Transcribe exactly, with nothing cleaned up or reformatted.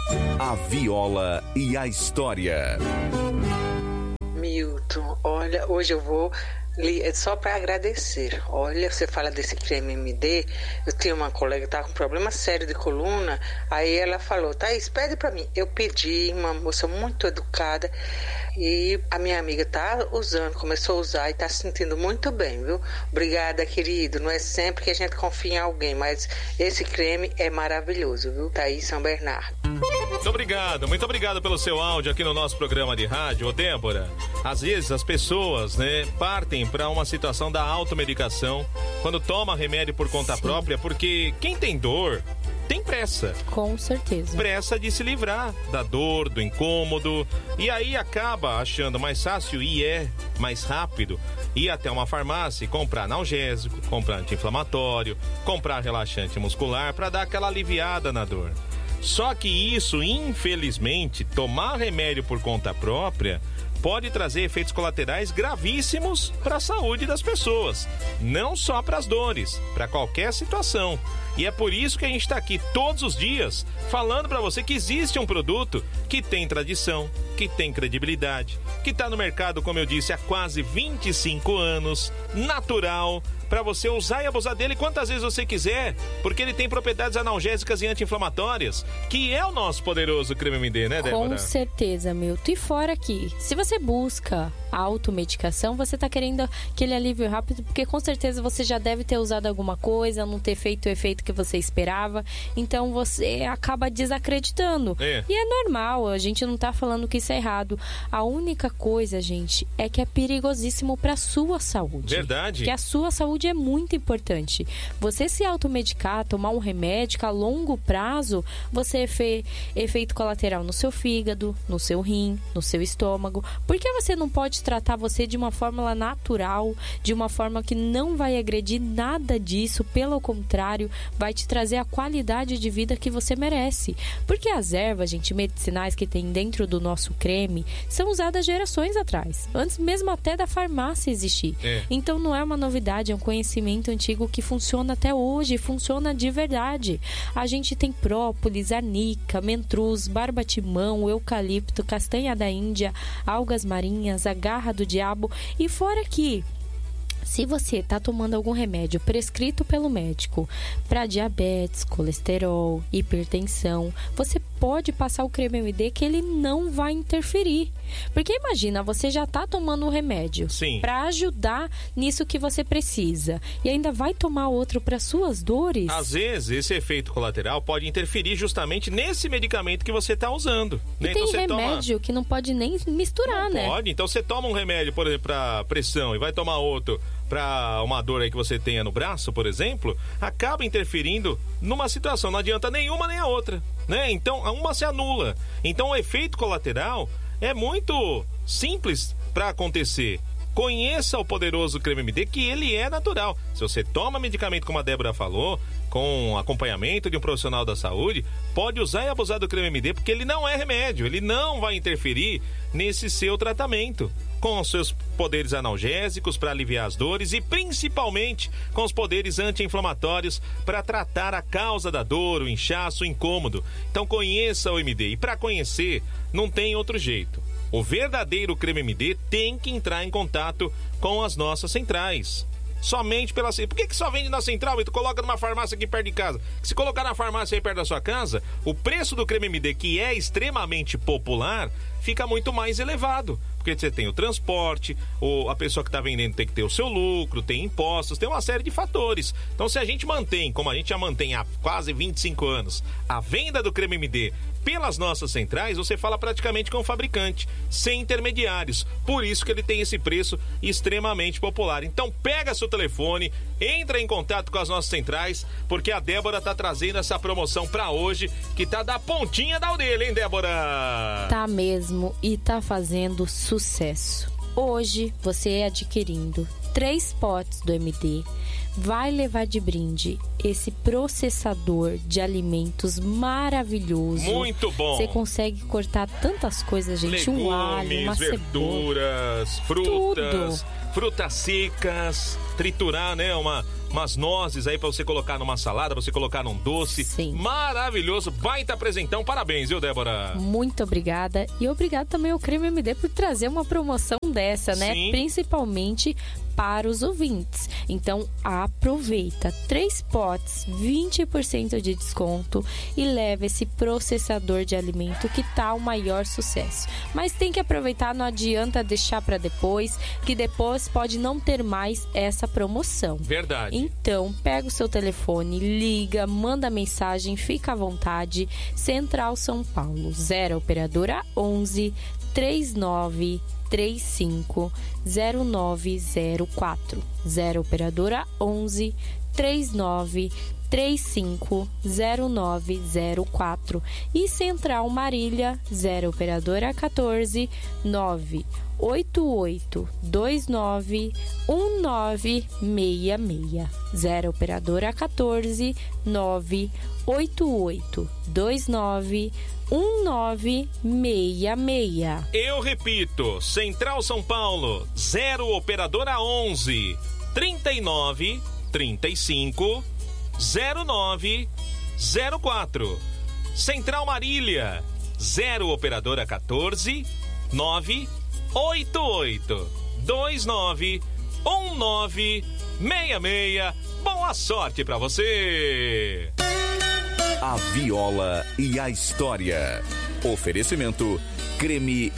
A viola e a história. Milton, olha, hoje eu vou só para agradecer. Olha, você fala desse creme M D. Eu tinha uma colega que estava com um problema sério de coluna. Aí ela falou, Thaís, pede para mim. Eu pedi, uma moça muito educada. E a minha amiga tá usando, começou a usar e tá se sentindo muito bem, viu? Obrigada, querido. Não é sempre que a gente confia em alguém, mas esse creme é maravilhoso, viu? Thaís São Bernardo. Muito obrigado, muito obrigado pelo seu áudio aqui no nosso programa de rádio. Ô, Débora, às vezes as pessoas, né, partem para uma situação da automedicação quando toma remédio por conta Sim. própria, porque quem tem dor tem pressa. Com certeza. Pressa de se livrar da dor, do incômodo, e aí acaba achando mais fácil, e é mais rápido, ir até uma farmácia e comprar analgésico, comprar anti-inflamatório, comprar relaxante muscular para dar aquela aliviada na dor. Só que isso, infelizmente, tomar remédio por conta própria pode trazer efeitos colaterais gravíssimos para a saúde das pessoas, não só para as dores, para qualquer situação. E é por isso que a gente está aqui todos os dias falando para você que existe um produto que tem tradição, que tem credibilidade, que está no mercado, como eu disse, há quase vinte e cinco anos, natural, para você usar e abusar dele quantas vezes você quiser, porque ele tem propriedades analgésicas e anti-inflamatórias, que é o nosso poderoso creme M D, né, Débora? Com certeza, Milton. E fora que, se você busca a automedicação, você tá querendo aquele alívio rápido, porque com certeza você já deve ter usado alguma coisa, não ter feito o efeito que você esperava, então você acaba desacreditando. É. E é normal, a gente não tá falando que isso é errado. A única coisa, gente, é que é perigosíssimo pra sua saúde. Verdade. Que a sua saúde é muito importante. Você se automedicar, tomar um remédio, que a longo prazo você fez efeito colateral no seu fígado, no seu rim, no seu estômago. Por que você não pode tratar você de uma fórmula natural, de uma forma que não vai agredir nada disso, pelo contrário, vai te trazer a qualidade de vida que você merece? Porque as ervas, gente, medicinais que tem dentro do nosso creme são usadas gerações atrás, antes mesmo até da farmácia existir. É. Então não é uma novidade, é um conhecimento antigo que funciona até hoje, funciona de verdade. A gente tem própolis, arnica, mentruz, barbatimão, eucalipto, castanha da Índia, algas marinhas, a garra do diabo, e fora que se você está tomando algum remédio prescrito pelo médico para diabetes, colesterol, hipertensão, você pode passar o creme M D que ele não vai interferir. Porque imagina, você já está tomando um remédio para ajudar nisso que você precisa e ainda vai tomar outro para suas dores. Às vezes esse efeito colateral pode interferir justamente nesse medicamento que você está usando. E né? tem então, remédio toma... que não pode nem misturar, não né? Pode, então você toma um remédio, por exemplo, para pressão e vai tomar outro para uma dor aí que você tenha no braço, por exemplo, acaba interferindo numa situação, não adianta nenhuma nem a outra, né? Então, uma se anula. Então, o efeito colateral é muito simples para acontecer. Conheça o poderoso creme M D, que ele é natural. Se você toma medicamento, como a Débora falou, com acompanhamento de um profissional da saúde, pode usar e abusar do creme M D, porque ele não é remédio, ele não vai interferir nesse seu tratamento, com os seus poderes analgésicos para aliviar as dores e principalmente com os poderes anti-inflamatórios para tratar a causa da dor, o inchaço, o incômodo. Então conheça o M D, e para conhecer não tem outro jeito. O verdadeiro creme M D tem que entrar em contato com as nossas centrais. Somente pela... Por que que só vende na central e tu coloca numa farmácia aqui perto de casa? Se colocar na farmácia aí perto da sua casa, o preço do creme M D, que é extremamente popular, fica muito mais elevado. Porque você tem o transporte, ou a pessoa que está vendendo tem que ter o seu lucro, tem impostos, tem uma série de fatores. Então, se a gente mantém, como a gente já mantém há quase vinte e cinco anos, a venda do creme M D pelas nossas centrais, você fala praticamente com o fabricante, sem intermediários. Por isso que ele tem esse preço extremamente popular. Então, pega seu telefone, entra em contato com as nossas centrais, porque a Débora está trazendo essa promoção para hoje, que tá da pontinha da orelha, hein, Débora? Tá mesmo, e tá fazendo sucesso. Hoje, você adquirindo três potes do M D, vai levar de brinde esse processador de alimentos maravilhoso. Muito bom! Você consegue cortar tantas coisas, gente. Legumes, um alho, uma verduras, cebola, frutas. tudo. frutas secas, triturar, né? Uma, umas nozes aí pra você colocar numa salada, pra você colocar num doce. Sim. Maravilhoso, baita presentão. Parabéns, viu, Débora? Muito obrigada. E obrigado também ao Creme M D por trazer uma promoção dessa, né? Sim. Principalmente para os ouvintes. Então, aproveita. Três potes, vinte por cento de desconto e leva esse processador de alimento que tá o maior sucesso. Mas tem que aproveitar, não adianta deixar para depois, que depois pode não ter mais essa promoção. Verdade. Então, pega o seu telefone, liga, manda mensagem, fica à vontade. Central São Paulo, zero operadora onze, três nove três cinco, zero nove zero quatro. zero operadora onze, três nove três cinco, zero nove zero quatro. E Central Marília, zero operadora quatorze, nove oito oito dois nove um nove seis seis. zero operadora quatorze, nove oito oito dois nove um nove seis seis. Eu repito, Central São Paulo, zero operadora onze, trinta e nove, trinta e cinco, zero nove zero quatro. Central Marília, zero operadora quatorze, nove oito oito dois nove um nove seis seis. Boa sorte pra você! A Viola e a História. Oferecimento Creme